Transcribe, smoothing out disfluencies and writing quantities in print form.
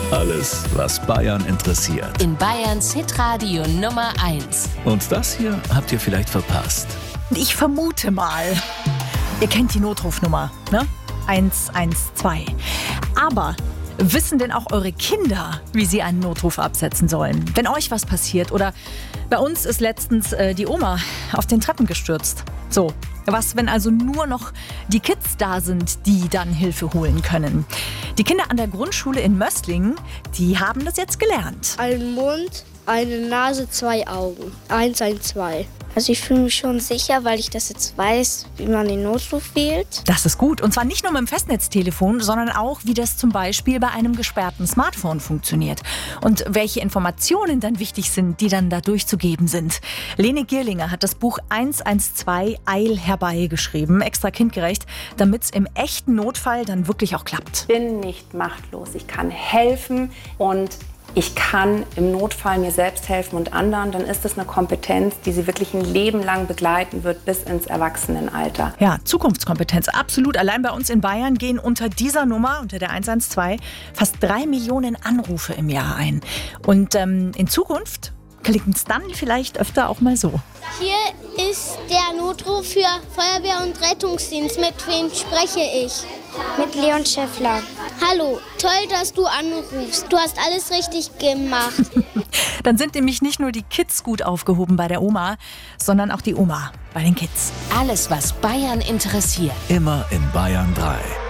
Alles, was Bayern interessiert. In Bayerns Hitradio Nummer 1. Und das hier habt ihr vielleicht verpasst. Ich vermute mal, ihr kennt die Notrufnummer, ne? 112. Aber wissen denn auch eure Kinder, wie sie einen Notruf absetzen sollen? Wenn euch was passiert oder bei uns ist letztens die Oma auf den Treppen gestürzt. So, was, wenn also nur noch die Kids da sind, die dann Hilfe holen können? Die Kinder an der Grundschule in Mösslingen, die haben das jetzt gelernt. Ein Mund, eine Nase, 2 Augen. 112. Also ich fühle mich schon sicher, weil ich das jetzt weiß, wie man den Notruf wählt. Das ist gut. Und zwar nicht nur mit dem Festnetztelefon, sondern auch, wie das zum Beispiel bei einem gesperrten Smartphone funktioniert. Und welche Informationen dann wichtig sind, die dann da durchzugeben sind. Lene Gierlinger hat das Buch 112 Eil herbei geschrieben, extra kindgerecht, damit es im echten Notfall dann wirklich auch klappt. Ich bin nicht machtlos. Ich kann helfen und ich kann im Notfall mir selbst helfen und anderen, dann ist das eine Kompetenz, die sie wirklich ein Leben lang begleiten wird bis ins Erwachsenenalter. Ja, Zukunftskompetenz, absolut. Allein bei uns in Bayern gehen unter dieser Nummer, unter der 112, fast 3 Millionen Anrufe im Jahr ein. Und in Zukunft klingt es dann vielleicht öfter auch mal so. Hier ist der Notruf für Feuerwehr und Rettungsdienst. Mit wem spreche ich? Mit Leon Schäffler. Hallo, toll, dass du anrufst. Du hast alles richtig gemacht. Dann sind nämlich nicht nur die Kids gut aufgehoben bei der Oma, sondern auch die Oma bei den Kids. Alles, was Bayern interessiert. Immer in Bayern 3.